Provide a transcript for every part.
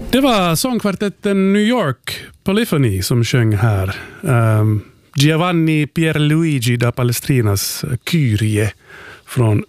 Det var sångkvartetten New York Polyphony som sjöng här. Giovanni Pierluigi da Palestrinas Kyrie från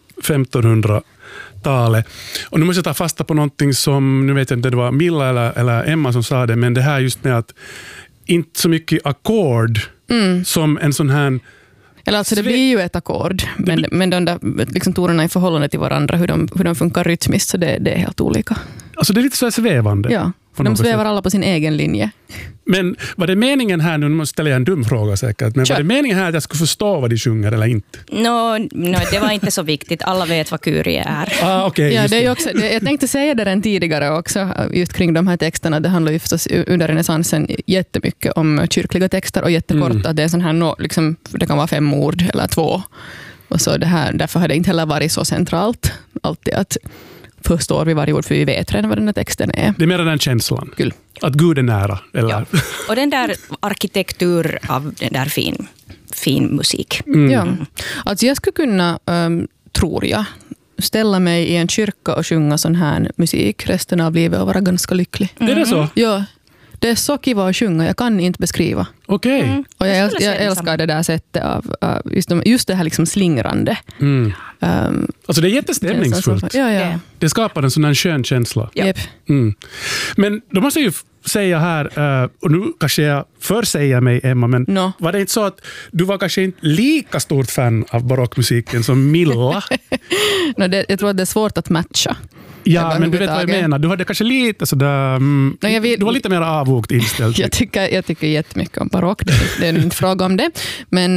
1500-talet. Och nu måste jag ta fasta på någonting som, nu vet jag inte, det var Milla eller Emma som sa det, men det här just med att inte så mycket ackord som en sån här... Eller alltså det blir ju ett ackord, men de där liksom tonerna i förhållande till varandra, hur de funkar rytmiskt, så det är helt olika. Alltså det är lite så här svävande. Ja, de svävar alla på sin egen linje. Men var det meningen här, nu måste jag ställa en dum fråga säkert, men var det meningen här att jag skulle förstå vad de sjunger eller inte? No, det var inte så viktigt. Alla vet vad Kyrie är. Okay, ja, det är också, jag tänkte säga det redan tidigare också, just kring de här texterna. Det handlar ju förstås under renässansen jättemycket om kyrkliga texter och jättekorta. Det är sån här, liksom, det kan vara 5 ord eller 2. Och så det här, därför har det inte heller varit så centralt alltid att förstår vi varje ord, för vi vet redan vad den här texten är. Det är mer den känslan. Kul. Att Gud är nära. Eller? Ja. Och den där arkitektur av den där fin musik. Ja. Alltså jag skulle kunna, tror jag, ställa mig i en kyrka och sjunga sån här musik resten av livet och vara ganska lycklig. Är det så? Ja. Det är så kiva att sjunga, jag kan inte beskriva. Okej. Och jag älskar det där sättet av just det här liksom slingrande. Alltså det är jättestämningsfullt. Ja. Det skapar en sån här skön känsla. Ja. Men då måste jag ju säga här, och nu kanske jag försäger mig, Emma, men var det inte så att du var kanske inte lika stort fan av barockmusiken som Milla? Jag tror att det är svårt att matcha. Ja, men du vet vad jag menar. Du hade kanske lite sådär... du var lite mer avvokt inställd. Jag tycker jättemycket om barock. Det är inte fråga om det. Men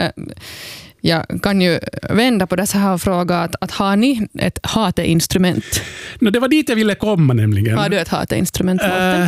jag kan ju vända på det så här och fråga att har ni ett hateinstrument? Det var dit jag ville komma nämligen. Har du ett hateinstrument?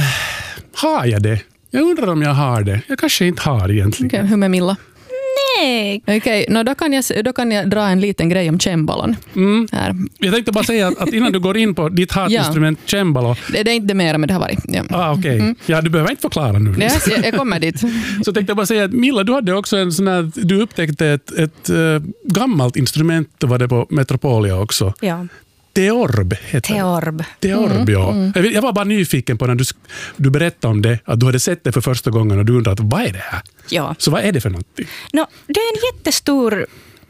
Har jag det? Jag undrar om jag har det. Jag kanske inte har egentligen. Okay, hur med Milla? Nej. Okej, då kan jag dra en liten grej om cembalon. Här. Jag tänkte bara säga att innan du går in på ditt hatinstrument cembalo... Det är inte mer, men det har varit. Ja. Okej. Ja, du behöver inte förklara nu. Yes, jag kommer dit. Så tänkte jag bara säga att Milla, du hade också en sån här... Du upptäckte ett gammalt instrument, var det på Metropolia också. Ja. Teorb heter det. Teorb, ja. Jag var bara nyfiken på när du berättade om det, att du hade sett det för första gången och du undrade, vad är det här? Ja. Så vad är det för någonting? Det är en jättestor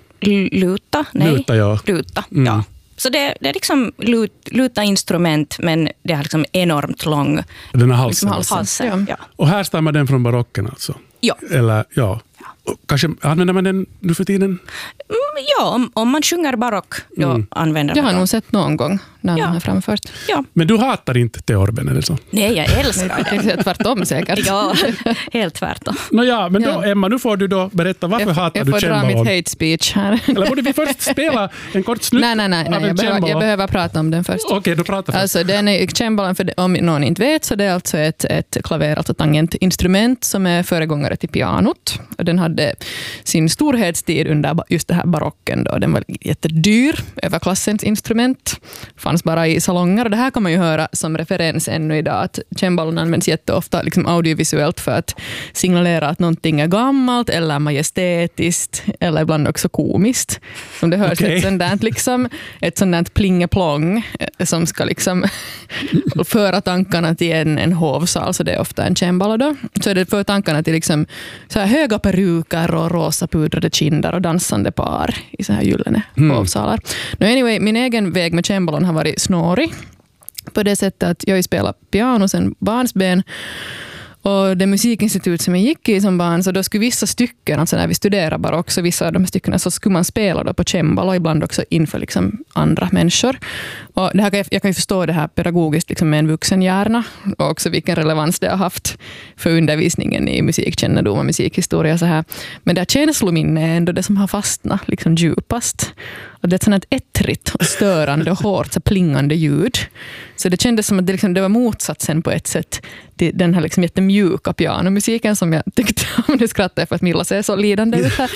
luta. Luta, ja. Så det är liksom luta instrument, men det har liksom enormt lång... Den har halsen. Ja. Och här stammar den från barocken alltså? Ja. Eller, ja. Kanske använder man den nu för tiden? Ja, om man sjunger barock, då använder man Jag har nog sett någon gång när man har framfört. Ja. Men du hatar inte teorben, eller så? Nej, jag älskar det. Tvärtom säkert. Ja, helt tvärtom. Men då, Emma, nu får du då berätta varför hatar du cembalon. Jag får dra mitt hate speech här. Eller borde vi först spela en kort snutt? Nej, jag behöver prata om den först. Okej, då pratar först. Alltså, cembalon, för om någon inte vet, så det är alltså ett klaver, alltså tangentinstrument som är föregångare till pianot. Och den hade sin storhetstid under just det här barocken då. Den var jättedyr, överklassens instrument. Fanns bara i salonger, och det här kan man ju höra som referens ännu idag, att cembalon används jätteofta liksom audiovisuellt för att signalera att någonting är gammalt eller majestätiskt eller ibland också komiskt. Om det hörs ett sådant plingeplong som ska liksom föra tankarna till en hovsal, så det är ofta en cembalo då. Så är det för tankarna till liksom så här höga peruker och rosa pudrade kinder och dansande par i så här gyllene hovsalar. Anyway, min egen väg med cembalon har varit snårig på det sättet att jag spelar piano sedan barnsben, och det musikinstitut som jag gick i som barn, så då skulle vissa stycken, alltså när vi studerar barock, så vissa av de stycken så skulle man spela då på cembalo, ibland också inför liksom andra människor. Och det här jag kan ju förstå det här pedagogiskt liksom med en vuxen hjärna, och också vilken relevans det har haft för undervisningen i musikkännedom och musikhistoria så här. Men det här känslominne är ändå det som har fastnat liksom djupast. Och det är ett sånt ettrigt och störande och hårt så plingande ljud. Så det kändes som att det var motsatsen på ett sätt till den här liksom jättemjuka pianomusiken som jag tyckte om. Det skrattade för att Milla ser så lidande ut här.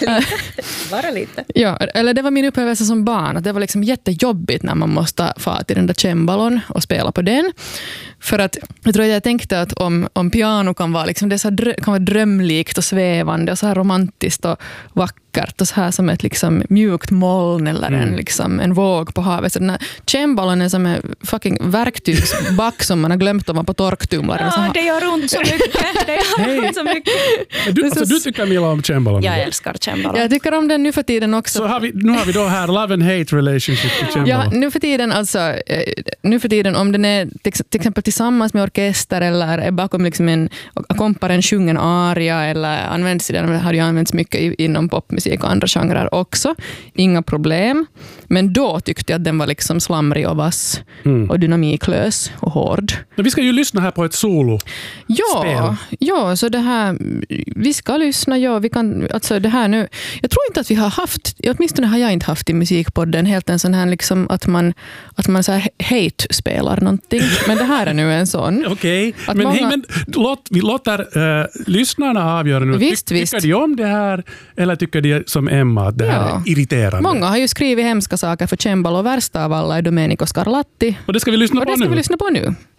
Bara lite. Ja, eller det var min upplevelse som barn. Att det var liksom jättejobbigt när man måste få till den där cembalon och spela på den. För att jag tror att jag tänkte att om piano kan vara, liksom, det så kan vara drömlikt och svävande och så här romantiskt och vackert och så här som ett liksom mjukt moln eller en våg på havet. Så den här cembalon är som en fucking verktygsback som man har glömt om man på torktumlaren. Ja, det gör ont så mycket. Det gör ont så mycket. Du tycker Mila om cembalon? Jag älskar cembalon. Jag tycker om den nu för tiden också. Så nu har vi då här love and hate relationship med cembalon. Ja, nu för tiden om den är till exempel tillsammans med orkester eller är bakom liksom en komparen sjungen aria eller används i den, har ju använts mycket inom popmusik och andra genrer också. Inga problem. Men då tyckte jag att den var liksom slamrig och vass och dynamiklös och hård. Men vi ska ju lyssna här på ett solo. Ja, så det här vi ska lyssna, vi kan, alltså det här nu, jag tror inte att vi har haft, åtminstone har jag inte haft i musikpodden helt en sån här liksom att man så här hate-spelar någonting, men det här är nu en sån. Okej, men vi låter lyssnarna avgöra nu. Visst. Tycker de om det här eller tycker de som Emma att det här är irriterande? Många har ju skrivit hemska saker för cembalo, och värsta av alla är Domenico Scarlatti. Och det ska vi lyssna på nu.